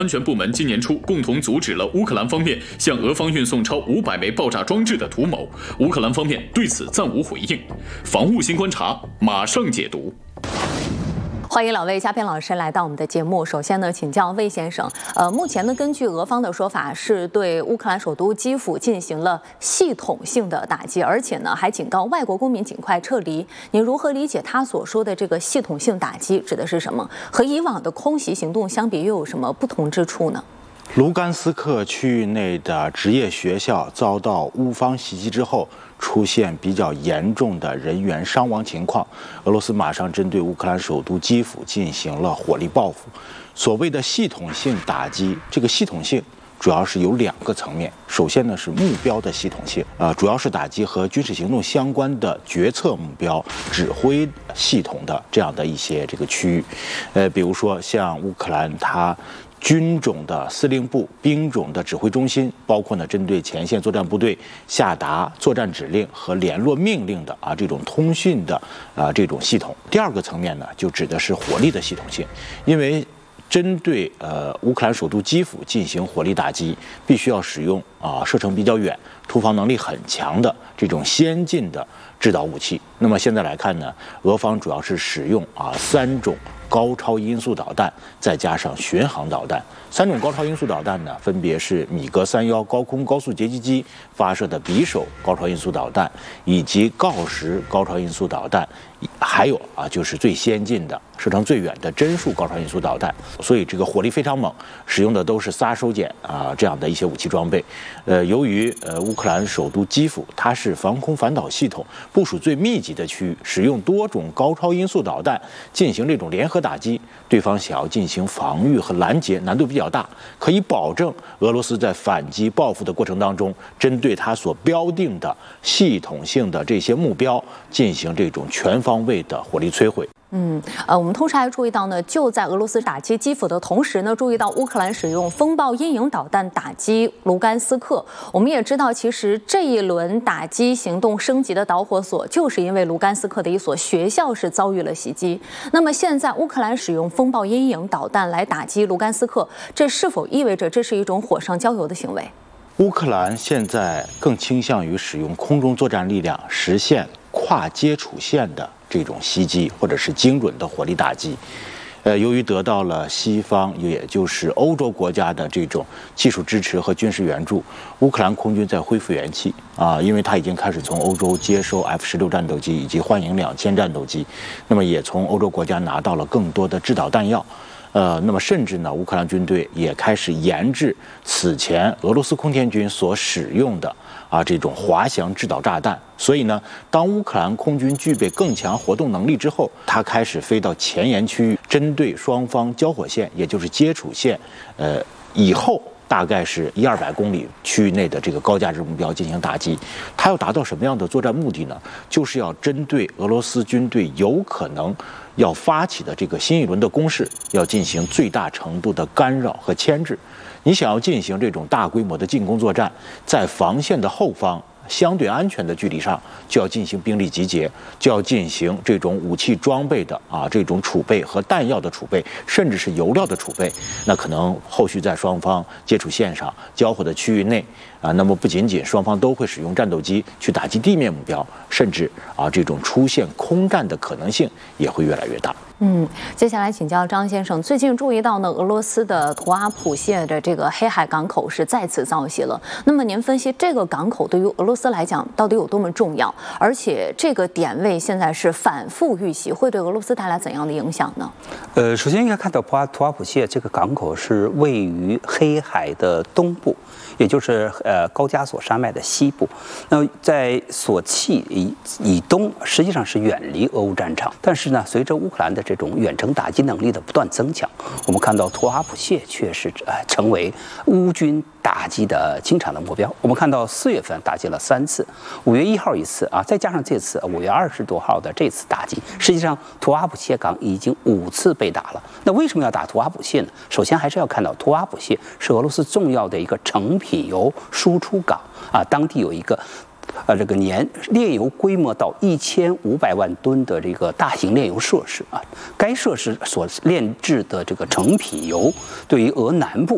安全部门今年初共同阻止了乌克兰方面向俄方运送超500枚爆炸装置的图谋，乌克兰方面对此暂无回应。防务新观察马上解读。 欢迎两位嘉宾老师来到我们的节目。首先呢，请教魏先生，目前呢，根据俄方的说法，是对乌克兰首都基辅进行了系统性的打击，而且呢，还警告外国公民尽快撤离。您如何理解他所说的这个系统性打击指的是什么？和以往的空袭行动相比，又有什么不同之处呢？ 卢甘斯克区域内的职业学校遭到乌方袭击之后，出现比较严重的人员伤亡情况，俄罗斯马上针对乌克兰首都基辅进行了火力报复。所谓的系统性打击，这个系统性主要是有2个层面。首先呢是目标的系统性，主要是打击和军事行动相关的决策目标、指挥系统的这样的一些这个区域，比如说像乌克兰它军种的司令部、兵种的指挥中心，包括呢针对前线作战部队下达作战指令和联络命令的这种通讯的这种系统。第2个层面呢，就指的是火力的系统性，因为针对乌克兰首都基辅进行火力打击，必须要使用射程比较远、突防能力很强的这种先进的制导武器。那么现在来看呢，俄方主要是使用3种高超音速导弹，再加上巡航导弹。3种高超音速导弹呢，分别是米格31高空高速截击机发射的匕首高超音速导弹，以及锆石高超音速导弹，还有就是最先进的、射程最远的针数高超音速导弹。所以这个火力非常猛，使用的都是撒手锏这样的一些武器装备。由于乌克兰首都基辅它是防空反导系统部署最密集的区域，使用多种高超音速导弹进行这种联合打击，对方想要进行防御和拦截难度比较大，可以保证俄罗斯在反击报复的过程当中，针对它所标定的系统性的这些目标进行这种全方位的火力摧毁。 我们同时还注意到呢，就在俄罗斯打击基辅的同时呢，注意到乌克兰使用风暴阴影导弹打击卢甘斯克。我们也知道，其实这一轮打击行动升级的导火索，就是因为卢甘斯克的一所学校是遭遇了袭击。那么现在乌克兰使用风暴阴影导弹来打击卢甘斯克，这是否意味着这是一种火上浇油的行为？ 乌克兰现在更倾向于使用空中作战力量实现跨接触线的这种袭击，或者是精准的火力打击。由于得到了西方，也就是欧洲国家的这种技术支持和军事援助，乌克兰空军在恢复元气因为它已经开始从欧洲接收 F-16战斗机以及幻影2000战斗机，那么也从欧洲国家拿到了更多的制导弹药。那么甚至呢，乌克兰军队也开始研制此前俄罗斯空天军所使用的这种滑翔制导炸弹。所以呢，当乌克兰空军具备更强活动能力之后，它开始飞到前沿区域，针对双方交火线，也就是接触线，以后大概是100-200公里区域内的这个高价值目标进行打击。它要达到什么样的作战目的呢？就是要针对俄罗斯军队有可能要发起的这个新一轮的攻势，要进行最大程度的干扰和牵制。你想要进行这种大规模的进攻作战，在防线的后方相对安全的距离上，就要进行兵力集结，就要进行这种武器装备的这种储备和弹药的储备，甚至是油料的储备。那可能后续在双方接触线上交火的区域内那么不仅仅双方都会使用战斗机去打击地面目标，甚至这种出现空战的可能性也会越来越大。 接下来请教张先生，最近注意到呢，俄罗斯的图阿普谢的这个黑海港口是再次遭袭了。那么您分析这个港口对于俄罗斯来讲到底有多么重要？而且这个点位现在是反复遇袭，会对俄罗斯带来怎样的影响呢？ 首先应该看到图阿普谢这个港口是位于黑海的东部，也就是高加索山脉的西部。那在索契以东，实际上是远离俄乌战场，但是呢，随着乌克兰的这种远程打击能力的不断增强，我们看到图阿普谢确实成为乌军打击的经常的目标。我们看到4月份打击了3次，5月1号一次再加上这次5月20多号的这次打击，实际上图阿普谢港已经5次被打了。那为什么要打图阿普谢呢？首先还是要看到图阿普谢是俄罗斯重要的一个成品油输出港当地有一个这个年炼油规模到1500万吨的这个大型炼油设施该设施所炼制的这个成品油，对于俄南部